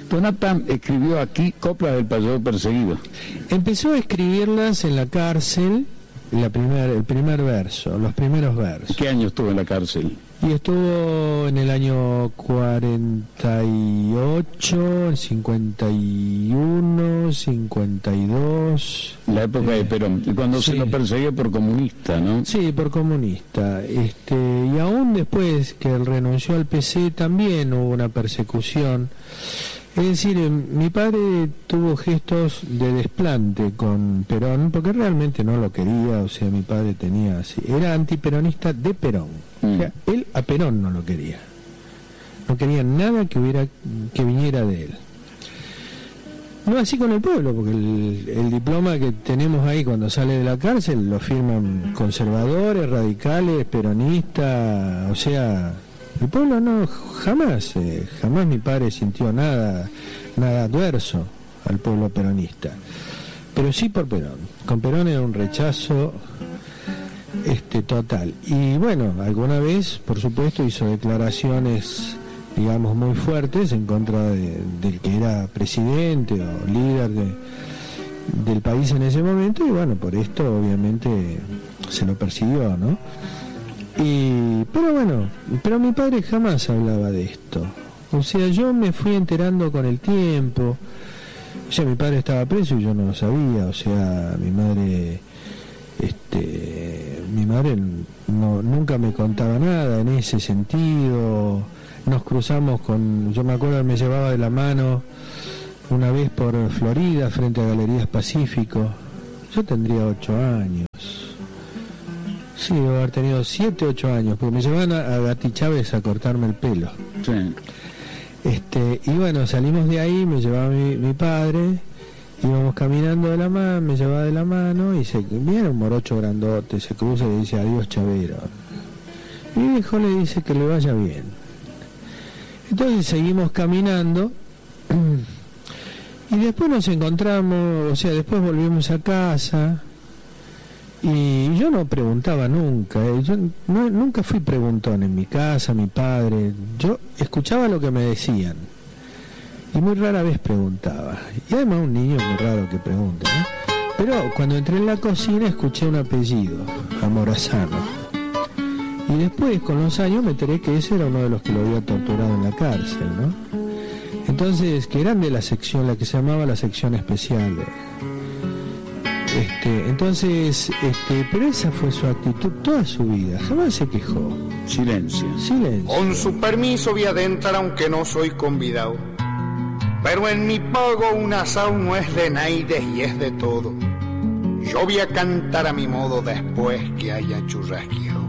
Donata escribió aquí coplas del payador perseguido. Empezó a escribirlas en la cárcel, el primer verso, los primeros versos. ¿Qué año estuvo en la cárcel? Y estuvo en el año 48, 51, 52. La época de Perón, cuando sí. Se lo perseguía por comunista, ¿no? Sí, por comunista. Y aún después que él renunció al PC también hubo una persecución. Es decir, mi padre tuvo gestos de desplante con Perón, porque realmente no lo quería, o sea, mi padre era antiperonista de Perón. O sea, él a Perón no lo quería. No quería nada que viniera de él. No así con el pueblo, porque el diploma que tenemos ahí cuando sale de la cárcel lo firman conservadores, radicales, peronistas, o sea... El pueblo no, jamás mi padre sintió nada adverso al pueblo peronista, pero sí por Perón. Con Perón era un rechazo total. Y bueno, alguna vez, por supuesto, hizo declaraciones, digamos, muy fuertes en contra del que era presidente o líder del país en ese momento, y bueno, por esto obviamente se lo persiguió, ¿no? Pero mi padre jamás hablaba de esto. O sea, yo me fui enterando con el tiempo. O sea, mi padre estaba preso y yo no lo sabía. O sea, mi madre nunca me contaba nada en ese sentido. Nos cruzamos yo me acuerdo que me llevaba de la mano una vez por Florida frente a Galerías Pacífico. Yo tendría 8 años. Sí, debo haber tenido 7, 8 años, porque me llevaban a Gatti Chávez a cortarme el pelo. Sí. Y bueno, salimos de ahí, me llevaba mi padre, íbamos caminando de la mano, me llevaba de la mano, y viene un morocho grandote, se cruza y le dice: adiós, Chavero. Y mi hijo le dice que le vaya bien. Entonces seguimos caminando, y después nos encontramos, o sea, después volvimos a casa. Y yo no preguntaba nunca, yo nunca fui preguntón en mi casa, mi padre, yo escuchaba lo que me decían y muy rara vez preguntaba, y además un niño muy raro que pregunte, ¿no? Pero cuando entré en la cocina escuché un apellido, Amorazano, y después con los años me enteré que ese era uno de los que lo había torturado en la cárcel, ¿no? Entonces, que eran de la sección, la que se llamaba la sección especial. Pero esa fue su actitud toda su vida, jamás se quejó. Silencio. Con su permiso voy a adentrar aunque no soy convidado, pero en mi pago un asado no es de naides y es de todo. Yo voy a cantar a mi modo después que haya churrasqueado.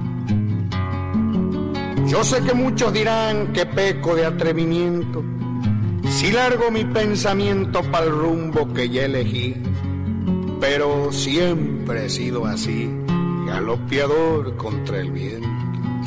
Yo sé que muchos dirán que peco de atrevimiento si largo mi pensamiento pa'l rumbo que ya elegí, pero siempre he sido así, galopeador contra el viento.